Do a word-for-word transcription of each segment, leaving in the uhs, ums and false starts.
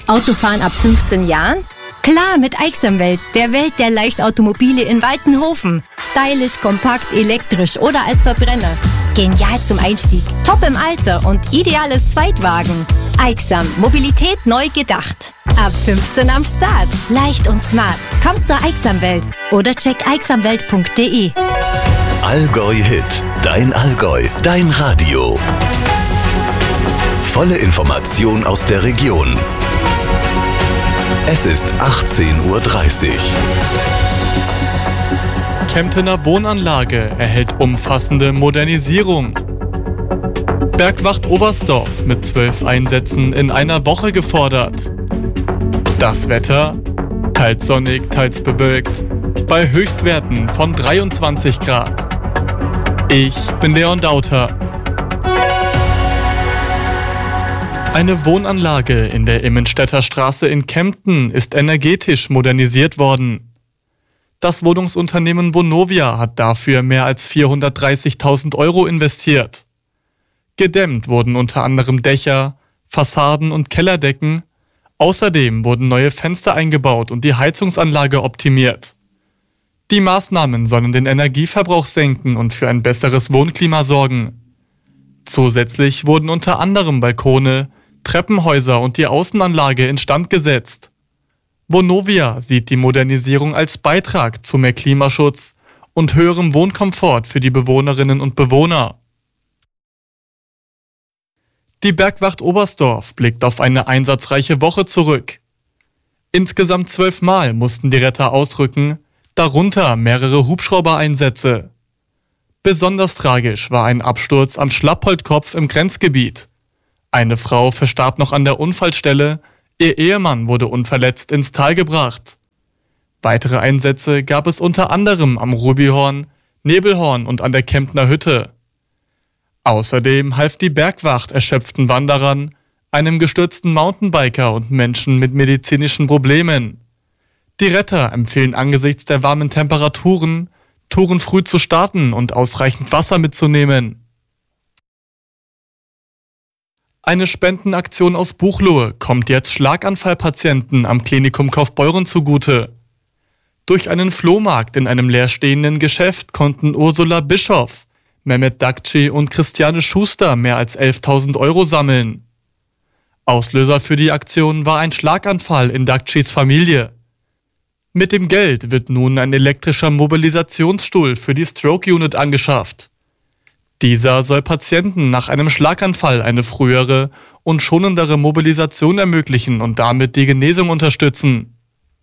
Autofahren ab fünfzehn Jahren? Klar, mit Aixamwelt, der Welt der Leichtautomobile in Waltenhofen. Stylisch, kompakt, elektrisch oder als Verbrenner. Genial zum Einstieg, top im Alter und ideales Zweitwagen. Aixam, Mobilität neu gedacht. Ab fünfzehn am Start. Leicht und smart. Kommt zur Aixamwelt oder check aixamwelt punkt de. Allgäu Hit. Dein Allgäu. Dein Radio. Volle Information aus der Region. Es ist achtzehn Uhr dreißig. Kemptener Wohnanlage erhält umfassende Modernisierung. Bergwacht Oberstdorf mit zwölf Einsätzen in einer Woche gefordert. Das Wetter? Teils sonnig, teils bewölkt. Bei Höchstwerten von dreiundzwanzig Grad. Ich bin Leon Dauter. Eine Wohnanlage in der Immenstädter Straße in Kempten ist energetisch modernisiert worden. Das Wohnungsunternehmen Vonovia hat dafür mehr als vierhundertdreißigtausend Euro investiert. Gedämmt wurden unter anderem Dächer, Fassaden und Kellerdecken. Außerdem wurden neue Fenster eingebaut und die Heizungsanlage optimiert. Die Maßnahmen sollen den Energieverbrauch senken und für ein besseres Wohnklima sorgen. Zusätzlich wurden unter anderem Balkone, Treppenhäuser und die Außenanlage instand gesetzt. Vonovia sieht die Modernisierung als Beitrag zu mehr Klimaschutz und höherem Wohnkomfort für die Bewohnerinnen und Bewohner. Die Bergwacht Oberstdorf blickt auf eine einsatzreiche Woche zurück. Insgesamt zwölfmal mussten die Retter ausrücken, darunter mehrere Hubschraubereinsätze. Besonders tragisch war ein Absturz am Schlappholdkopf im Grenzgebiet. Eine Frau verstarb noch an der Unfallstelle, ihr Ehemann wurde unverletzt ins Tal gebracht. Weitere Einsätze gab es unter anderem am Rubihorn, Nebelhorn und an der Kemptner Hütte. Außerdem half die Bergwacht erschöpften Wanderern, einem gestürzten Mountainbiker und Menschen mit medizinischen Problemen. Die Retter empfehlen angesichts der warmen Temperaturen, Touren früh zu starten und ausreichend Wasser mitzunehmen. Eine Spendenaktion aus Buchloe kommt jetzt Schlaganfallpatienten am Klinikum Kaufbeuren zugute. Durch einen Flohmarkt in einem leerstehenden Geschäft konnten Ursula Bischoff, Mehmet Dakci und Christiane Schuster mehr als elftausend Euro sammeln. Auslöser für die Aktion war ein Schlaganfall in Dakcis Familie. Mit dem Geld wird nun ein elektrischer Mobilisationsstuhl für die Stroke Unit angeschafft. Dieser soll Patienten nach einem Schlaganfall eine frühere und schonendere Mobilisation ermöglichen und damit die Genesung unterstützen.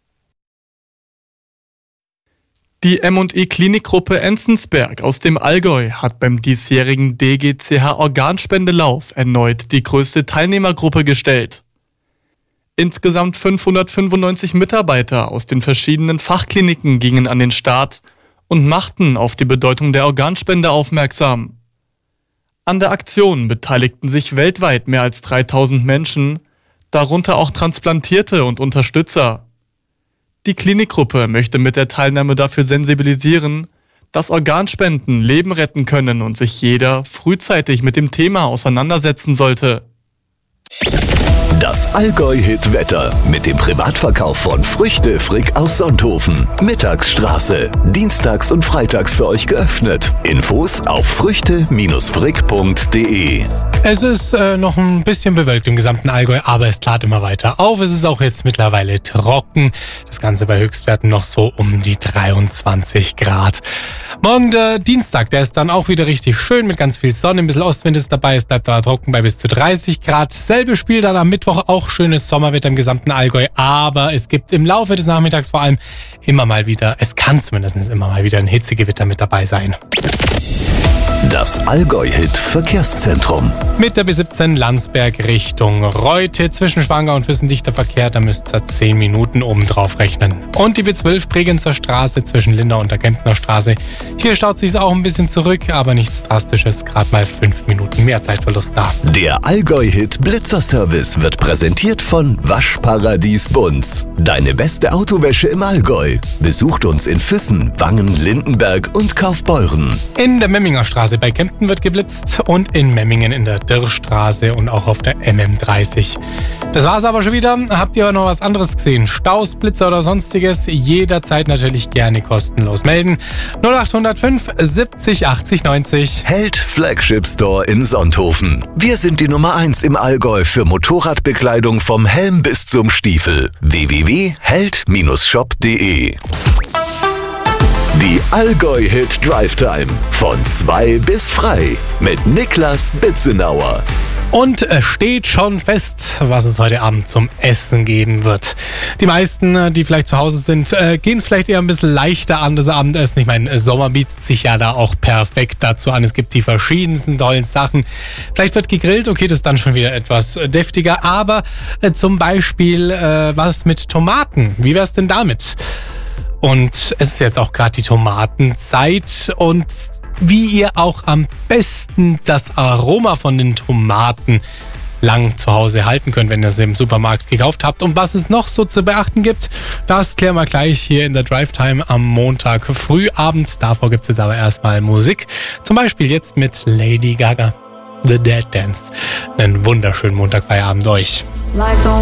Die M und E Klinikgruppe Enzensberg aus dem Allgäu hat beim diesjährigen D G C H Organspendelauf erneut die größte Teilnehmergruppe gestellt. Insgesamt fünfhundertfünfundneunzig Mitarbeiter aus den verschiedenen Fachkliniken gingen an den Start und machten auf die Bedeutung der Organspende aufmerksam. An der Aktion beteiligten sich weltweit mehr als dreitausend Menschen, darunter auch Transplantierte und Unterstützer. Die Klinikgruppe möchte mit der Teilnahme dafür sensibilisieren, dass Organspenden Leben retten können und sich jeder frühzeitig mit dem Thema auseinandersetzen sollte. Das Allgäu-Hit-Wetter mit dem Privatverkauf von Früchte Frick aus Sonthofen. Mittagsstraße. Dienstags und freitags für euch geöffnet. Infos auf früchte Frick punkt de. Es ist äh, noch ein bisschen bewölkt im gesamten Allgäu, aber es klart immer weiter auf. Es ist auch jetzt mittlerweile trocken. Das Ganze bei Höchstwerten noch so um die dreiundzwanzig Grad. Morgen der Dienstag, der ist dann auch wieder richtig schön mit ganz viel Sonne. Ein bisschen Ostwind ist dabei. Es bleibt aber trocken bei bis zu dreißig Grad. Selbe Spiel dann am Mittwoch, auch schönes Sommerwetter im gesamten Allgäu. Aber es gibt im Laufe des Nachmittags vor allem immer mal wieder, es kann zumindest immer mal wieder ein Hitzegewitter mit dabei sein. Das Allgäu-Hit-Verkehrszentrum. Mit der B siebzehn Landsberg Richtung Reute zwischen Schwangau und Füssen dichter Verkehr, da müsst ihr zehn Minuten obendrauf rechnen. Und die B zwölf Bregenzer Straße zwischen Lindau und der Kemptner Straße. Hier staut sich's auch ein bisschen zurück, aber nichts Drastisches, gerade mal fünf Minuten mehr Zeitverlust da. Der Allgäu-Hit Blitzer-Service wird präsentiert von Waschparadies Bunz. Deine beste Autowäsche im Allgäu. Besucht uns in Füssen, Wangen, Lindenberg und Kaufbeuren. In der Memminger Straße bei Kempten wird geblitzt und in Memmingen in der Dürrstraße und auch auf der M M dreißig. Das war's aber schon wieder. Habt ihr aber noch was anderes gesehen? Staus, Blitzer oder sonstiges? Jederzeit natürlich gerne kostenlos melden. null acht null fünf siebzig achtzig neunzig. Held Flagship Store in Sonthofen. Wir sind die Nummer eins im Allgäu für Motorradbekleidung vom Helm bis zum Stiefel. w w w punkt held shop punkt de. Die Allgäu-Hit Drive Time von zwei bis frei mit Niklas Bitzenauer. Und es steht schon fest, was es heute Abend zum Essen geben wird. Die meisten, die vielleicht zu Hause sind, gehen es vielleicht eher ein bisschen leichter an, das Abendessen. Ich meine, Sommer bietet sich ja da auch perfekt dazu an. Es gibt die verschiedensten tollen Sachen. Vielleicht wird gegrillt, okay, das ist dann schon wieder etwas deftiger. Aber äh, zum Beispiel äh, was mit Tomaten. Wie wär's denn damit? Und es ist jetzt auch gerade die Tomatenzeit und wie ihr auch am besten das Aroma von den Tomaten lang zu Hause halten könnt, wenn ihr sie im Supermarkt gekauft habt. Und was es noch so zu beachten gibt, das klären wir gleich hier in der Drive Time am Montag frühabend. Davor gibt es jetzt aber erstmal Musik. Zum Beispiel jetzt mit Lady Gaga, The Dead Dance. Einen wunderschönen Montagfeierabend euch. Like the